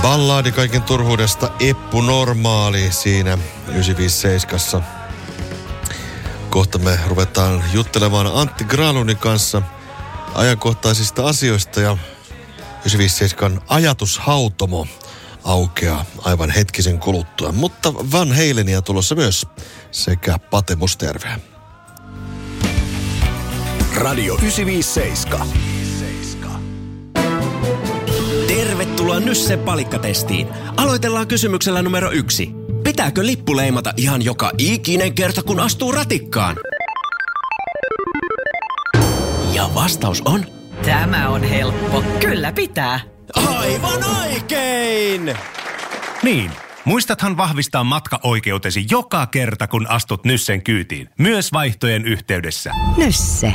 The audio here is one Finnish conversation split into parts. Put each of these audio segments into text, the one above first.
Ballaadi kaiken turhuudesta, Eppu Normaali siinä 957. Kohta me ruvetaan juttelemaan Antti Granlundin kanssa ajankohtaisista asioista ja 957 ajatushautomo aukeaa aivan hetkisen kuluttua. Mutta Van Halenia tulossa myös sekä Pate Musterveä. Radio 957. Tervetuloa Nyssen palikkatestiin. Aloitellaan kysymyksellä numero 1. Pitääkö lippu leimata ihan joka ikinen kerta, kun astuu ratikkaan? Ja vastaus on... Tämä on helppo. Kyllä pitää. Aivan oikein! Niin, muistathan vahvistaa matkaoikeutesi joka kerta, kun astut Nyssen kyytiin. Myös vaihtojen yhteydessä. Nysse.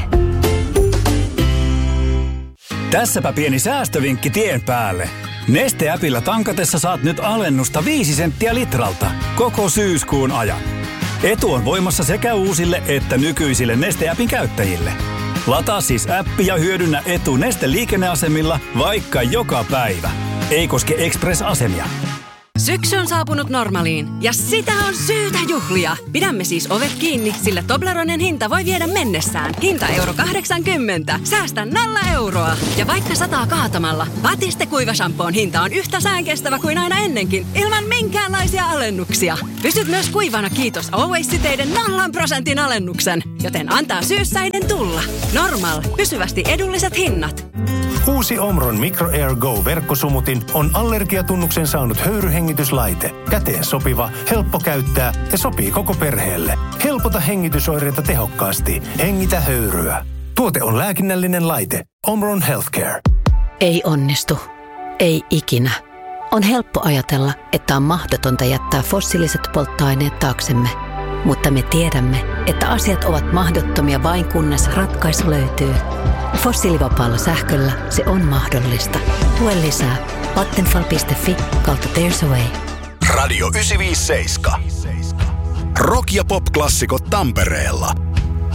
Tässäpä pieni säästövinkki tien päälle. Neste-äpillä tankatessa saat nyt alennusta 5 senttiä litralta koko syyskuun ajan. Etu on voimassa sekä uusille että nykyisille Neste-äpin käyttäjille. Lataa siis appi ja hyödynnä etu Neste-liikenneasemilla vaikka joka päivä. Ei koske Express-asemia. Syksy on saapunut Normaliin ja sitä on syytä juhlia. Pidämme siis ovet kiinni, sillä Tobleronen hinta voi viedä mennessään. Hinta €80. Säästä 0 euroa. Ja vaikka sataa kaatamalla, Batiste kuivashampoon hinta on yhtä säänkestävä kuin aina ennenkin, ilman minkäänlaisia alennuksia. Pysyt myös kuivana kiitos Always-siteiden 0% alennuksen, joten antaa syyssäiden tulla. Normal. Pysyvästi edulliset hinnat. Uusi Omron Micro Air Go -verkkosumutin on allergiatunnuksen saanut höyryhengityslaite. Käteen sopiva, helppo käyttää ja sopii koko perheelle. Helpota hengitysoireita tehokkaasti. Hengitä höyryä. Tuote on lääkinnällinen laite. Omron Healthcare. Ei onnistu. Ei ikinä. On helppo ajatella, että on mahdotonta jättää fossiiliset polttoaineet taaksemme. Mutta me tiedämme, että asiat ovat mahdottomia vain kunnes ratkaisu löytyy. Fossiilivapaalla sähköllä se on mahdollista. Tue lisää. Vattenfall.fi/There's a Way. Radio 957. Rock- ja pop-klassikot Tampereella.